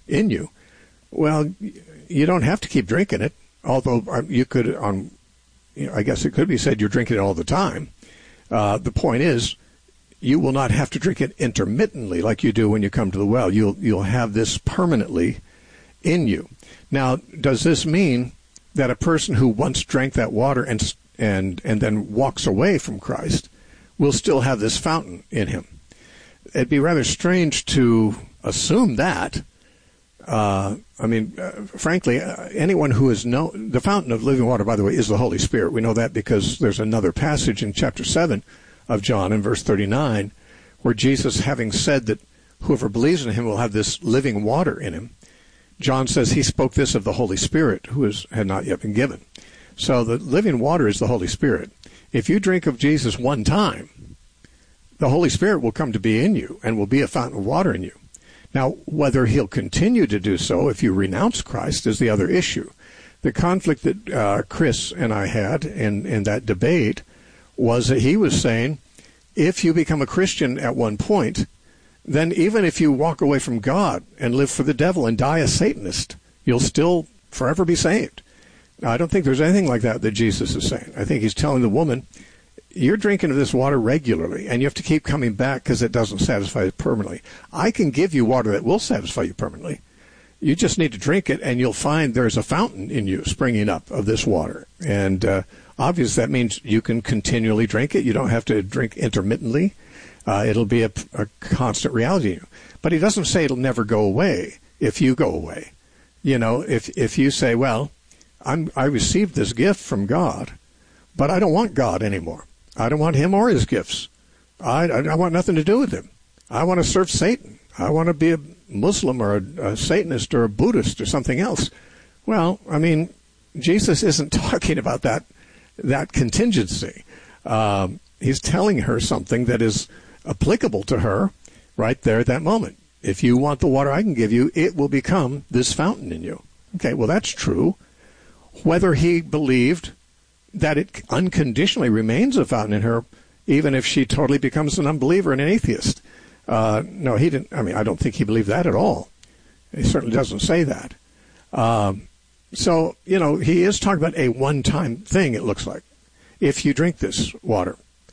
in you. Well, you don't have to keep drinking it, although you could, I guess it could be said you're drinking it all the time. The point is, you will not have to drink it intermittently like you do when you come to the well. You'll have this permanently in you. Now, does this mean that a person who once drank that water and then walks away from Christ will still have this fountain in him? It'd be rather strange to assume that. Frankly, anyone who has known the fountain of living water, by the way, is the Holy Spirit. We know that because there's another passage in chapter 7 of John in verse 39 where Jesus, having said that whoever believes in him will have this living water in him, John says he spoke this of the Holy Spirit who had not yet been given. So the living water is the Holy Spirit. If you drink of Jesus one time, the Holy Spirit will come to be in you and will be a fountain of water in you. Now, whether he'll continue to do so if you renounce Christ is the other issue. The conflict that Chris and I had in that debate was that he was saying, if you become a Christian at one point, then even if you walk away from God and live for the devil and die a Satanist, you'll still forever be saved. Now, I don't think there's anything like that Jesus is saying. I think he's telling the woman, you're drinking of this water regularly, and you have to keep coming back because it doesn't satisfy you permanently. I can give you water that will satisfy you permanently. You just need to drink it, and you'll find there's a fountain in you springing up of this water. And obviously, that means you can continually drink it. You don't have to drink intermittently. It'll be a constant reality in you. But he doesn't say it'll never go away if you go away. You know, if you say, well, I received this gift from God, but I don't want God anymore. I don't want him or his gifts. I want nothing to do with him. I want to serve Satan. I want to be a Muslim or a Satanist or a Buddhist or something else. Well, I mean, Jesus isn't talking about that contingency. He's telling her something that is applicable to her right there at that moment. If you want the water I can give you, it will become this fountain in you. Okay, well, that's true. Whether he believed that it unconditionally remains a fountain in her, even if she totally becomes an unbeliever and an atheist. No, he didn't. I mean, I don't think he believed that at all. He certainly doesn't say that. So, you know, he is talking about a one-time thing, it looks like. If you drink this water,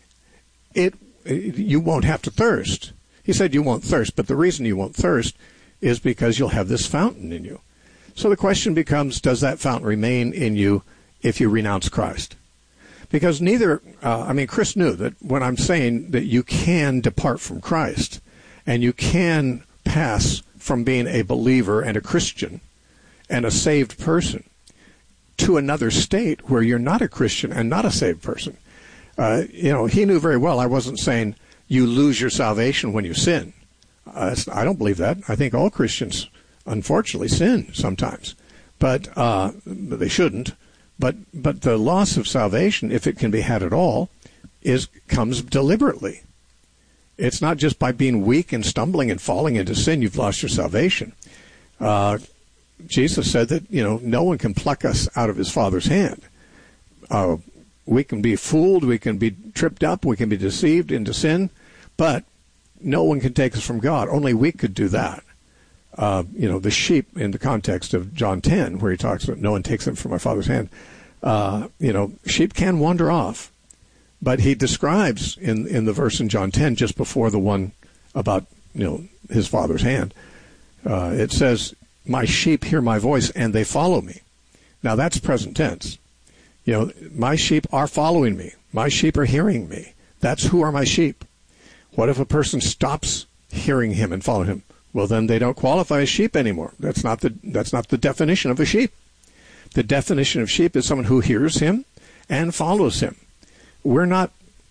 you won't have to thirst. He said you won't thirst, but the reason you won't thirst is because you'll have this fountain in you. So the question becomes, does that fountain remain in you if you renounce Christ? Because Chris knew that when I'm saying that you can depart from Christ and you can pass from being a believer and a Christian and a saved person to another state where you're not a Christian and not a saved person. He knew very well I wasn't saying you lose your salvation when you sin. I don't believe that. I think all Christians, unfortunately, sin sometimes, but they shouldn't. But the loss of salvation, if it can be had at all, comes deliberately. It's not just by being weak and stumbling and falling into sin you've lost your salvation. Jesus said that no one can pluck us out of his Father's hand. We can be fooled, we can be tripped up, we can be deceived into sin, but no one can take us from God. Only we could do that. The sheep in the context of John 10, where he talks about no one takes them from my Father's hand. Sheep can wander off, but he describes in the verse in John 10, just before the one about, his Father's hand, it says, my sheep hear my voice and they follow me. Now that's present tense. My sheep are following me. My sheep are hearing me. That's who are my sheep. What if a person stops hearing him and following him? Well, then they don't qualify as sheep anymore. That's not the definition of a sheep. The definition of sheep is someone who hears him and follows him. We're not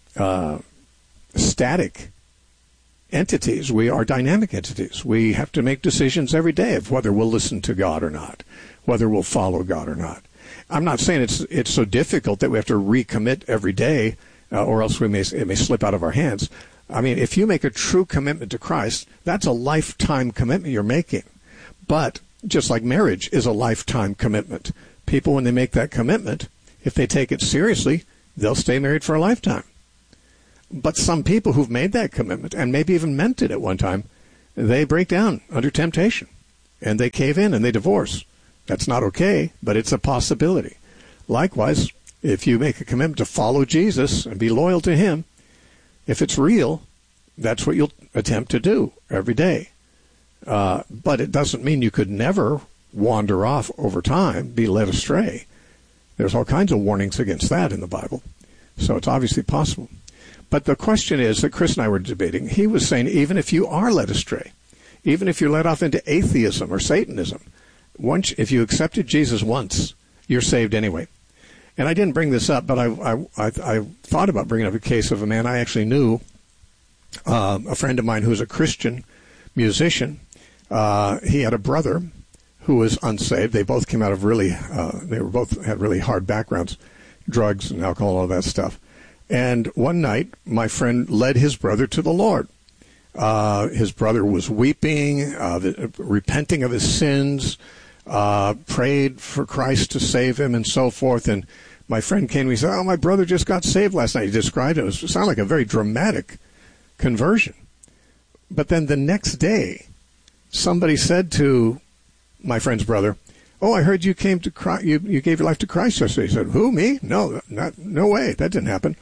static entities. We are dynamic entities. We have to make decisions every day of whether we'll listen to God or not, whether we'll follow God or not. I'm not saying it's so difficult that we have to recommit every day, or else it may slip out of our hands. I mean, if you make a true commitment to Christ, that's a lifetime commitment you're making. But just like marriage is a lifetime commitment, people, when they make that commitment, if they take it seriously, they'll stay married for a lifetime. But some people who've made that commitment and maybe even meant it at one time, they break down under temptation. and they cave in and they divorce. That's not okay, but it's a possibility. Likewise, if you make a commitment to follow Jesus and be loyal to him, if it's real, that's what you'll attempt to do every day. But it doesn't mean you could never wander off over time, be led astray. There's all kinds of warnings against that in the Bible. So it's obviously possible. But the question is that Chris and I were debating. He was saying even if you are led astray, even if you're led off into atheism or Satanism, if you accepted Jesus once, you're saved anyway. And I didn't bring this up, but I thought about bringing up a case of a man I actually knew, a friend of mine who's a Christian musician. He had a brother who was unsaved. They both came out of both had really hard backgrounds, drugs and alcohol, all that stuff. And one night, my friend led his brother to the Lord. His brother was weeping, repenting of his sins, prayed for Christ to save him and so forth. And my friend came and he said, "Oh, my brother just got saved last night." He described it. It sounded like a very dramatic conversion. But then the next day, somebody said to my friend's brother, "Oh, I heard you came to Christ, you gave your life to Christ yesterday." He said, "Who, me? No way. That didn't happen."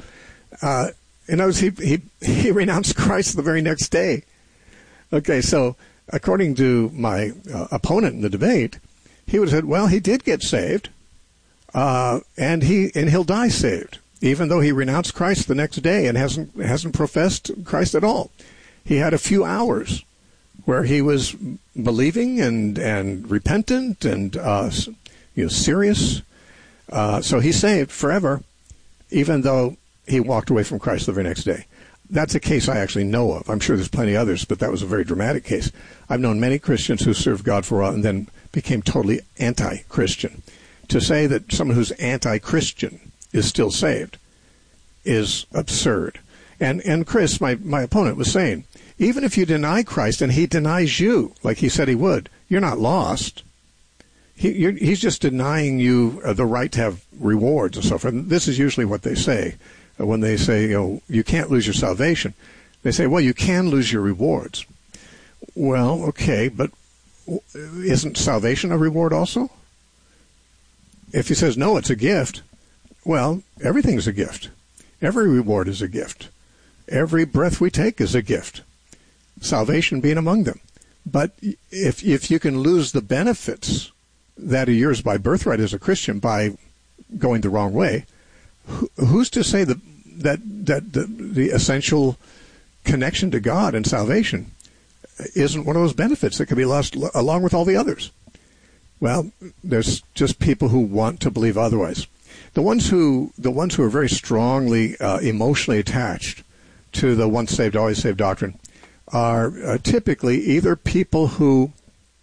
He renounced Christ the very next day. Okay, so according to my opponent in the debate, he would have said, well, he did get saved, and he'll die saved, even though he renounced Christ the next day and hasn't professed Christ at all. He had a few hours where he was believing and repentant and serious. So he's saved forever, even though he walked away from Christ the very next day. That's a case I actually know of. I'm sure there's plenty others, but that was a very dramatic case. I've known many Christians who served God for a while and then became totally anti-Christian. To say that someone who's anti-Christian is still saved is absurd. And Chris, my opponent, was saying, even if you deny Christ and he denies you, like he said he would, you're not lost. He's just denying you the right to have rewards and so forth. And this is usually what they say when they say, you can't lose your salvation. They say, well, you can lose your rewards. Well, okay, but isn't salvation a reward also? If he says, no, it's a gift, well, everything's a gift. Every reward is a gift. Every breath we take is a gift. Salvation being among them. But if you can lose the benefits that are yours by birthright as a Christian by going the wrong way, who's to say that the essential connection to God and salvation isn't one of those benefits that can be lost along with all the others? Well, there's just people who want to believe otherwise. The ones who are very strongly emotionally attached to the once saved, always saved doctrine are typically either people who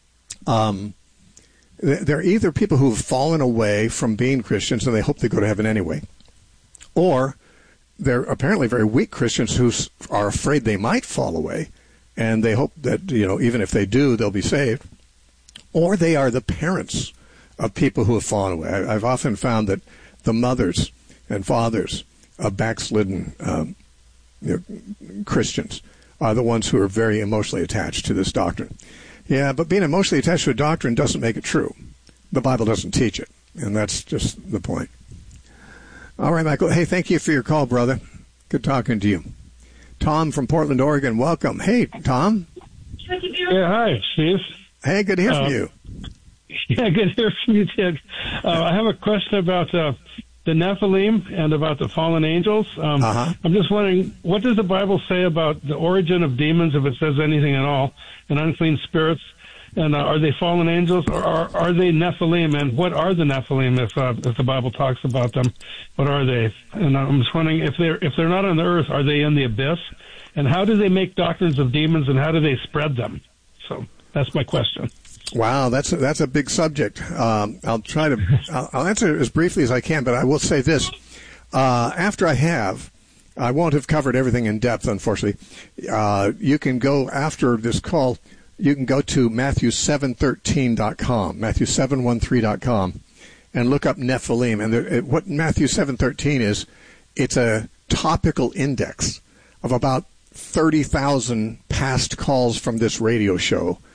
they're either people who have fallen away from being Christians and they hope they go to heaven anyway, or they're apparently very weak Christians who are afraid they might fall away, and they hope that even if they do, they'll be saved, or they are the parents of people who have fallen away. I've often found that the mothers and fathers of backslidden Christians are the ones who are very emotionally attached to this doctrine. Yeah, but being emotionally attached to a doctrine doesn't make it true. The Bible doesn't teach it, and that's just the point. All right, Michael. Hey, thank you for your call, brother. Good talking to you. Tom from Portland, Oregon, welcome. Hey, Tom. Yeah, hi, Steve. Hey, good to hear from you. Yeah, good to hear from you, Ted. I have a question about the Nephilim and about the fallen angels. I'm just wondering, what does the Bible say about the origin of demons, if it says anything at all, and unclean spirits? And are they fallen angels, or are they Nephilim? And what are the Nephilim, if the Bible talks about them? What are they? And I'm just wondering, if they're not on the earth, are they in the abyss? And how do they make doctrines of demons, and how do they spread them? So that's my question. Wow, that's a big subject. I'll try to I'll answer it as briefly as I can, but I will say this: after I won't have covered everything in depth, unfortunately. You can go after this call. You can go to Matthew713.com, Matthew713.com, and look up Nephilim. And what Matthew 713 is, it's a topical index of about 30,000 past calls from this radio show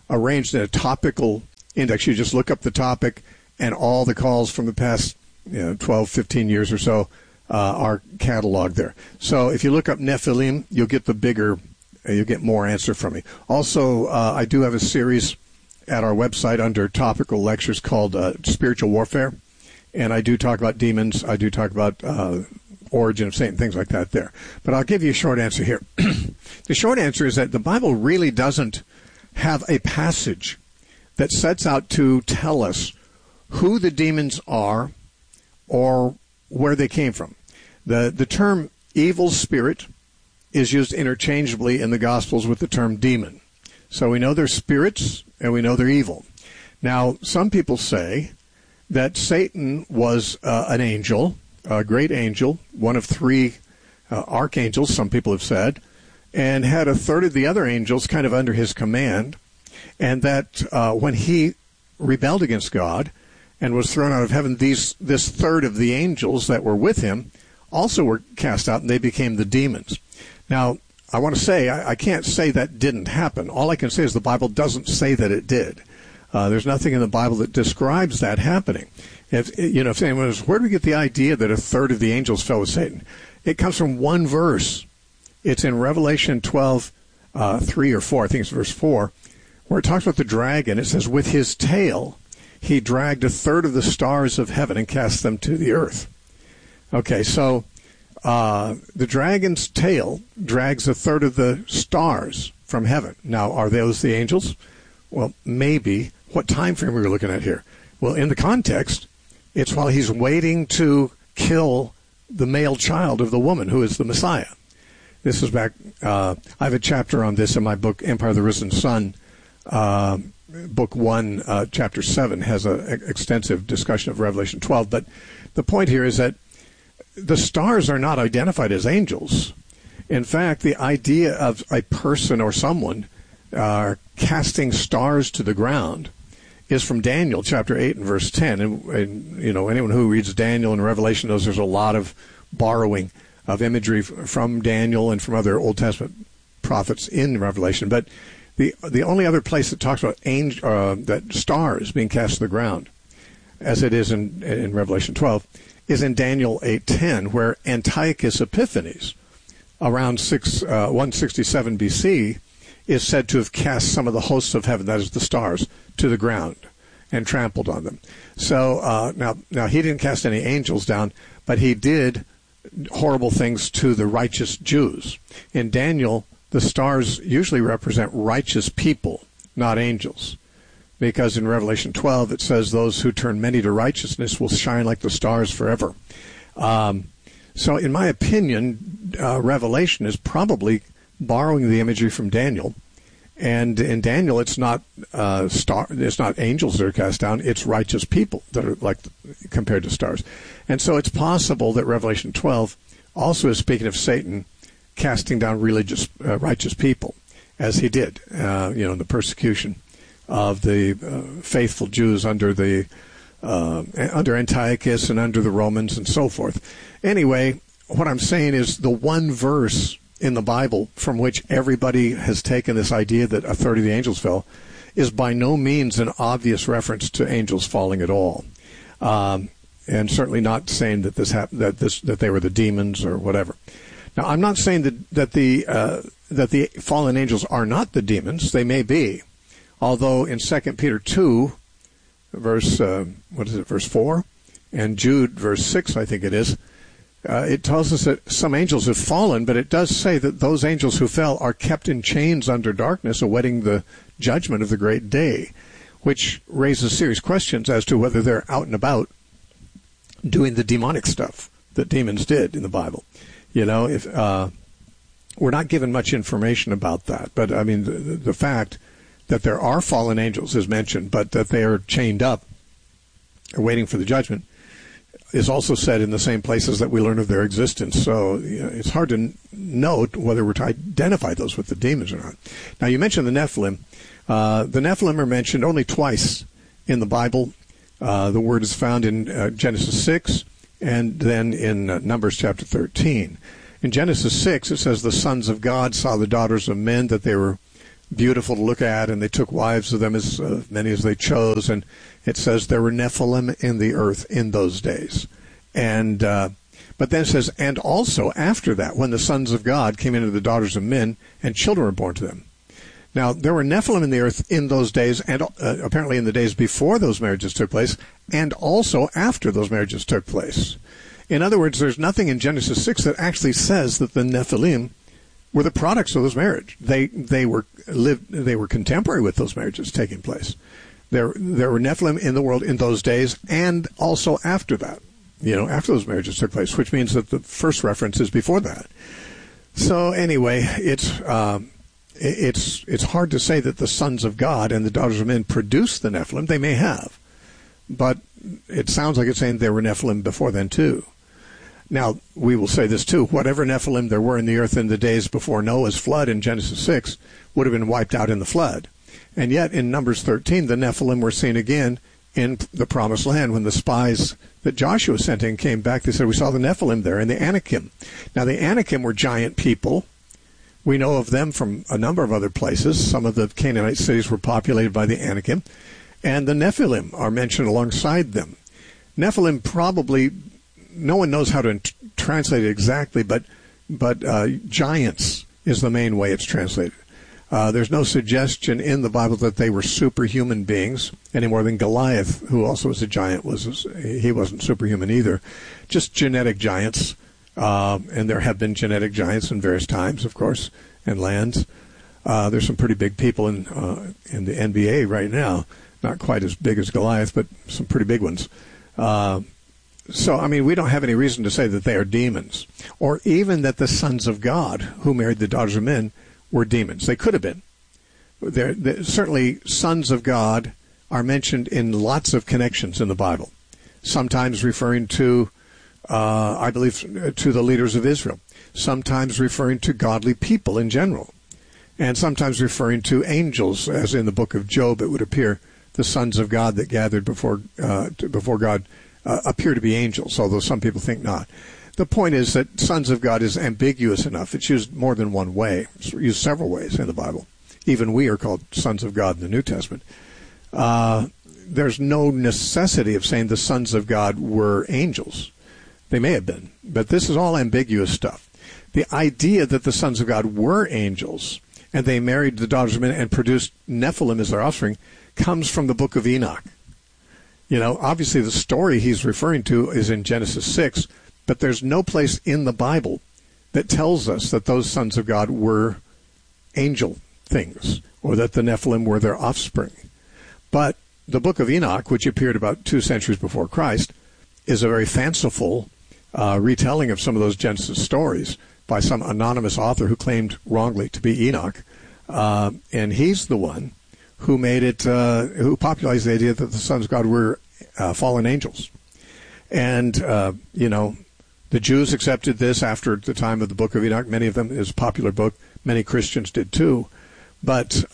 arranged in a topical index. You just look up the topic, and all the calls from the past 12, 15 years or so are cataloged there. So if you look up Nephilim, you'll get more answer from me. Also, I do have a series at our website under topical lectures called Spiritual Warfare, and I do talk about demons. I do talk about origin of Satan, things like that there. But I'll give you a short answer here. The short answer is that the Bible really doesn't have a passage that sets out to tell us who the demons are or where they came from. The term evil spirit is used interchangeably in the Gospels with the term demon. So we know they're spirits and we know they're evil. Now, some people say that Satan was an angel, a great angel, one of three archangels, some people have said, and had a third of the other angels kind of under his command, and that when he rebelled against God and was thrown out of heaven, this third of the angels that were with him also were cast out, and they became the demons. Now, I want to say, I can't say that didn't happen. All I can say is the Bible doesn't say that it did. There's nothing in the Bible that describes that happening. If anyone was, where do we get the idea that a third of the angels fell with Satan? It comes from one verse. It's in Revelation 12, 3 or 4, I think it's verse 4, where it talks about the dragon. It says, with his tail, he dragged a third of the stars of heaven and cast them to the earth. Okay, so the dragon's tail drags a third of the stars from heaven. Now, are those the angels? Well, maybe. What time frame are we looking at here? Well, in the context, it's while he's waiting to kill the male child of the woman who is the Messiah. This is back, I have a chapter on this in my book, Empire of the Risen Sun. Book 1, Chapter 7 has an extensive discussion of Revelation 12. But the point here is that the stars are not identified as angels. In fact, the idea of a person or someone casting stars to the ground is from Daniel chapter 8 and verse 10. And anyone who reads Daniel and Revelation knows there's a lot of borrowing of imagery from Daniel and from other Old Testament prophets in Revelation. But the only other place that talks about that stars being cast to the ground, as it is in Revelation 12, is in Daniel 8:10, where Antiochus Epiphanes, around 167 BC, is said to have cast some of the hosts of heaven, that is the stars, to the ground and trampled on them. So now he didn't cast any angels down, but he did horrible things to the righteous Jews. In Daniel, the stars usually represent righteous people, not angels. Because in Revelation 12, it says those who turn many to righteousness will shine like the stars forever. So in my opinion, Revelation is probably borrowing the imagery from Daniel. And in Daniel, it's not it's not angels that are cast down, it's righteous people that are like compared to stars. And so it's possible that Revelation 12 also is speaking of Satan casting down righteous people, as he did, in the persecution of the faithful Jews under Antiochus and under the Romans and so forth. Anyway, what I'm saying is the one verse in the Bible from which everybody has taken this idea that a third of the angels fell is by no means an obvious reference to angels falling at all, and certainly not saying that this happened, that they were the demons or whatever. Now, I'm not saying that the fallen angels are not the demons. They may be. Although in 2 Peter 2, verse 4, and Jude, verse 6, I think it is, it tells us that some angels have fallen, but it does say that those angels who fell are kept in chains under darkness, awaiting the judgment of the great day, which raises serious questions as to whether they're out and about doing the demonic stuff that demons did in the Bible. If we're not given much information about that, but I mean the fact that there are fallen angels is mentioned, but that they are chained up, waiting for the judgment, is also said in the same places that we learn of their existence. So it's hard to know whether we're to identify those with the demons or not. Now, you mentioned the Nephilim. The Nephilim are mentioned only twice in the Bible. The word is found in Genesis 6 and then in Numbers chapter 13. In Genesis 6, it says, the sons of God saw the daughters of men, that they were beautiful to look at, and they took wives of them, as many as they chose. And it says there were Nephilim in the earth in those days. And but then it says, and also after that, when the sons of God came into the daughters of men, and children were born to them. Now, there were Nephilim in the earth in those days, and apparently in the days before those marriages took place, and also after those marriages took place. In other words, there's nothing in Genesis 6 that actually says that the Nephilim were the products of those marriages. They were contemporary with those marriages taking place. There were Nephilim in the world in those days, and also after that. After those marriages took place, which means that the first reference is before that. So anyway, it's hard to say that the sons of God and the daughters of men produced the Nephilim. They may have, but it sounds like it's saying there were Nephilim before then too. Now, we will say this too. Whatever Nephilim there were in the earth in the days before Noah's flood in Genesis 6 would have been wiped out in the flood. And yet in Numbers 13, the Nephilim were seen again in the Promised Land. When the spies that Joshua sent in came back, they said, we saw the Nephilim there and the Anakim. Now, the Anakim were giant people. We know of them from a number of other places. Some of the Canaanite cities were populated by the Anakim. And the Nephilim are mentioned alongside them. Nephilim probably, no one knows how to translate it exactly, but giants is the main way it's translated. There's no suggestion in the Bible that they were superhuman beings any more than Goliath, who also was a giant, he wasn't superhuman either. Just genetic giants, and there have been genetic giants in various times, of course, and lands. There's some pretty big people in the NBA right now, not quite as big as Goliath, but some pretty big ones. So, I mean, we don't have any reason to say that they are demons, or even that the sons of God who married the daughters of men were demons. They could have been. Certainly, sons of God are mentioned in lots of connections in the Bible, sometimes referring to, I believe, to the leaders of Israel, sometimes referring to godly people in general, and sometimes referring to angels, as in the book of Job, it would appear the sons of God that gathered before God appear to be angels, although some people think not. The point is that sons of God is ambiguous enough. It's used more than one way. It's used several ways in the Bible. Even we are called sons of God in the New Testament. There's no necessity of saying the sons of God were angels. They may have been, but this is all ambiguous stuff. The idea that the sons of God were angels and they married the daughters of men and produced Nephilim as their offspring comes from the book of Enoch. Obviously the story he's referring to is in Genesis 6, but there's no place in the Bible that tells us that those sons of God were angel things or that the Nephilim were their offspring. But the book of Enoch, which appeared about 2 centuries before Christ, is a very fanciful retelling of some of those Genesis stories by some anonymous author who claimed wrongly to be Enoch. And he's the one who made it, who popularized the idea that the sons of God were fallen angels. And, the Jews accepted this after the time of the book of Enoch. Many of them is a popular book. Many Christians did too. But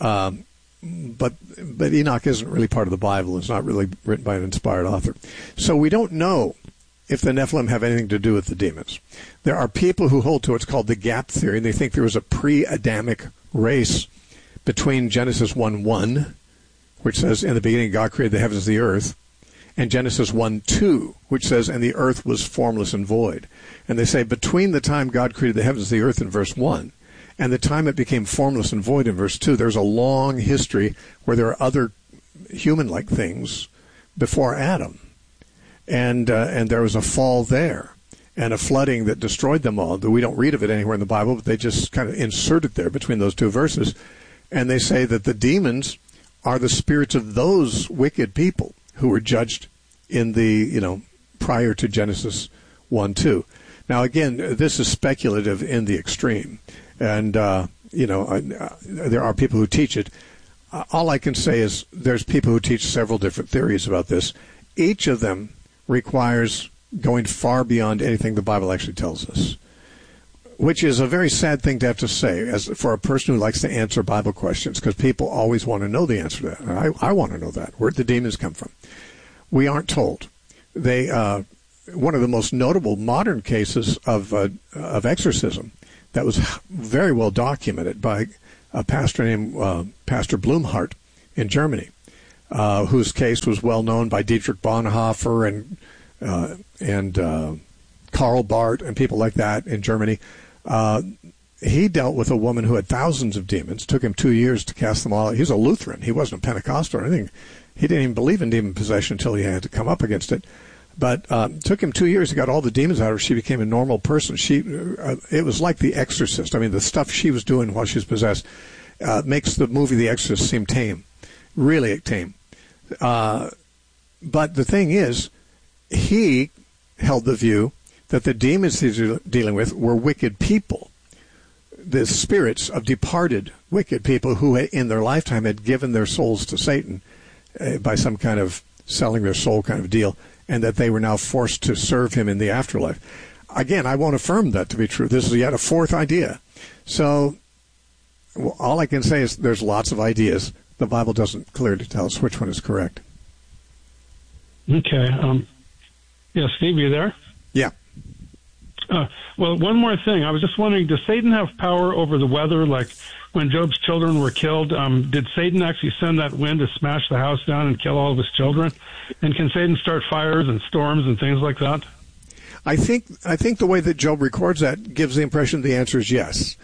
Enoch isn't really part of the Bible. It's not really written by an inspired author. So we don't know if the Nephilim have anything to do with the demons. There are people who hold to what's called the gap theory, and they think there was a pre-Adamic race between Genesis 1:1, which says, in the beginning God created the heavens and the earth, and Genesis 1:2, which says, and the earth was formless and void. And they say between the time God created the heavens and the earth in verse 1 and the time it became formless and void in verse 2, there's a long history where there are other human-like things before Adam. And there was a fall there and a flooding that destroyed them all. We don't read of it anywhere in the Bible, but they just kind of insert it there between those two verses. And they say that the demons are the spirits of those wicked people who were judged in the, prior to Genesis 1:2. Now, again, this is speculative in the extreme. And, there are people who teach it. All I can say is there's people who teach several different theories about this. Each of them requires going far beyond anything the Bible actually tells us, which is a very sad thing to have to say as for a person who likes to answer Bible questions, because people always want to know the answer to that. I want to know that. Where'd the demons come from? We aren't told. They one of the most notable modern cases of exorcism that was very well documented by a pastor named Pastor Blumhardt in Germany, whose case was well known by Dietrich Bonhoeffer and Karl Barth and people like that in Germany. He dealt with a woman who had thousands of demons. Took him 2 years to cast them all out. He was a Lutheran. He wasn't a Pentecostal or anything. He didn't even believe in demon possession until he had to come up against it. But took him 2 years. He got all the demons out of her. She became a normal person. It was like The Exorcist. I mean, the stuff she was doing while she was possessed makes the movie The Exorcist seem tame, really tame. But the thing is, he held the view that the demons he was dealing with were wicked people, the spirits of departed wicked people who in their lifetime had given their souls to Satan by some kind of selling their soul kind of deal, and that they were now forced to serve him in the afterlife. Again, I won't affirm that to be true. This is yet a fourth idea. So all I can say is there's lots of ideas. The Bible doesn't clearly tell us which one is correct. Okay. Yeah, Steve, you there? Yeah. Well, one more thing. I was just wondering, does Satan have power over the weather? Like when Job's children were killed, did Satan actually send that wind to smash the house down and kill all of his children? And can Satan start fires and storms and things like that? I think the way that Job records that gives the impression the answer is yes.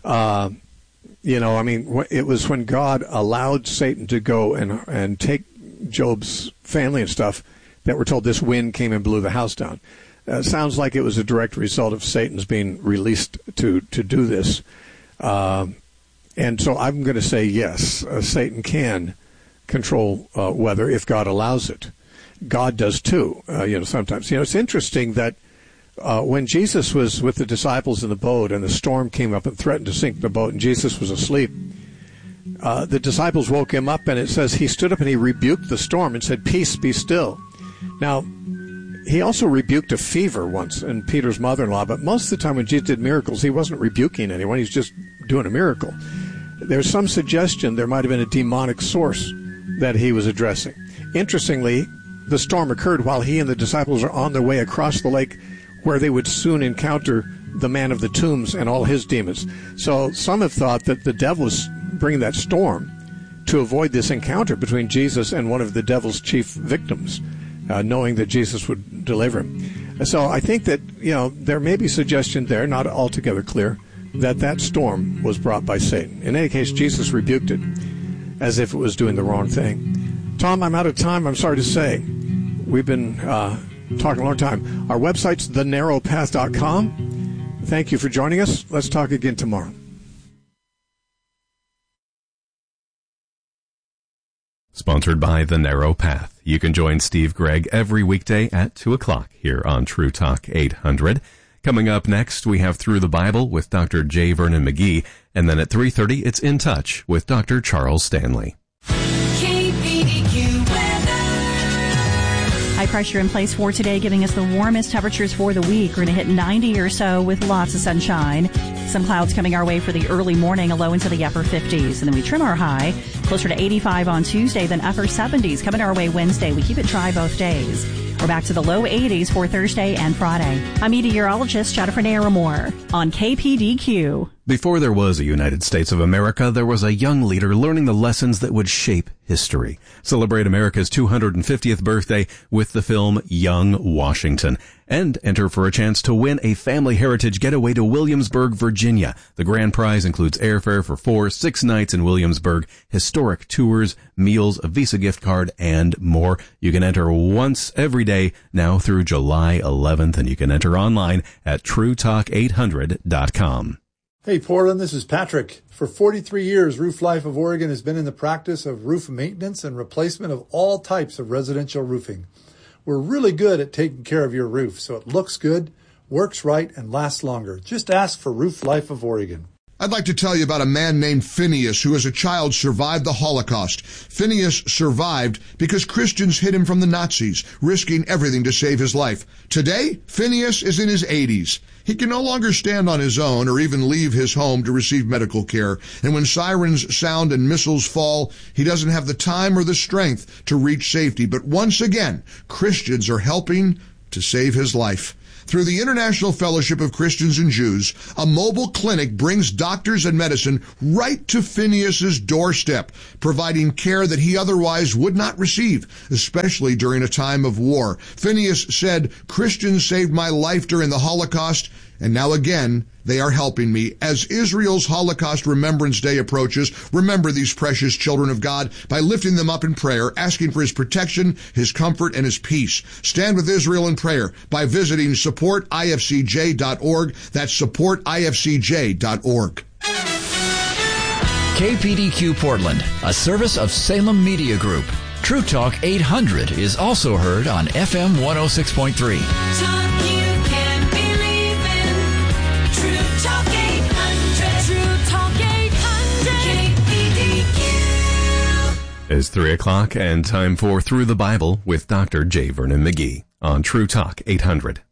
It was when God allowed Satan to go and take Job's family and stuff that we're told this wind came and blew the house down. Sounds like it was a direct result of Satan's being released to do this. And so I'm going to say yes, Satan can control weather if God allows it. God does too, sometimes. It's interesting that when Jesus was with the disciples in the boat and the storm came up and threatened to sink the boat and Jesus was asleep, the disciples woke him up, and it says he stood up and he rebuked the storm and said, "Peace, be still." Now, he also rebuked a fever once in Peter's mother-in-law, but most of the time when Jesus did miracles, he wasn't rebuking anyone. He was just doing a miracle. There's some suggestion there might have been a demonic source that he was addressing. Interestingly, the storm occurred while he and the disciples are on their way across the lake where they would soon encounter the man of the tombs and all his demons. So some have thought that the devil was bringing that storm to avoid this encounter between Jesus and one of the devil's chief victims, knowing that Jesus would deliver him. So I think that, there may be suggestion there, not altogether clear, that storm was brought by Satan. In any case, Jesus rebuked it as if it was doing the wrong thing. Tom, I'm out of time, I'm sorry to say. We've been talking a long time. Our website's thenarrowpath.com. Thank you for joining us. Let's talk again tomorrow. Sponsored by The Narrow Path. You can join Steve Gregg every weekday at 2 o'clock here on True Talk 800. Coming up next, we have Through the Bible with Dr. J. Vernon McGee, and then at 3:30, it's In Touch with Dr. Charles Stanley. High pressure in place for today, giving us the warmest temperatures for the week. We're going to hit 90 or so with lots of sunshine. Some clouds coming our way for the early morning, a low into the upper 50s. And then we trim our high closer to 85 on Tuesday, then upper 70s coming our way Wednesday. We keep it dry both days. We're back to the low 80s for Thursday and Friday. I'm meteorologist Jennifer Naramore on KPDQ. Before there was a United States of America, there was a young leader learning the lessons that would shape history. Celebrate America's 250th birthday with the film Young Washington. And enter for a chance to win a family heritage getaway to Williamsburg, Virginia. The grand prize includes airfare for 6 nights in Williamsburg, historic tours, meals, a Visa gift card, and more. You can enter once every day now through July 11th, and you can enter online at TrueTalk800.com. Hey Portland, this is Patrick. For 43 years, Roof Life of Oregon has been in the practice of roof maintenance and replacement of all types of residential roofing. We're really good at taking care of your roof so it looks good, works right, and lasts longer. Just ask for Roof Life of Oregon. I'd like to tell you about a man named Phineas who as a child survived the Holocaust. Phineas survived because Christians hid him from the Nazis, risking everything to save his life. Today, Phineas is in his 80s. He can no longer stand on his own or even leave his home to receive medical care. And when sirens sound and missiles fall, he doesn't have the time or the strength to reach safety. But once again, Christians are helping to save his life. Through the International Fellowship of Christians and Jews, a mobile clinic brings doctors and medicine right to Phineas's doorstep, providing care that he otherwise would not receive, especially during a time of war. Phineas said, "Christians saved my life during the Holocaust, and now again, they are helping me." As Israel's Holocaust Remembrance Day approaches, remember these precious children of God by lifting them up in prayer, asking for his protection, his comfort, and his peace. Stand with Israel in prayer by visiting supportifcj.org. That's supportifcj.org. KPDQ Portland, a service of Salem Media Group. True Talk 800 is also heard on FM 106.3. Talk you can believe in. True Talk 800. True Talk 800. KPDQ. It's 3 o'clock and time for Through the Bible with Dr. J. Vernon McGee on True Talk 800.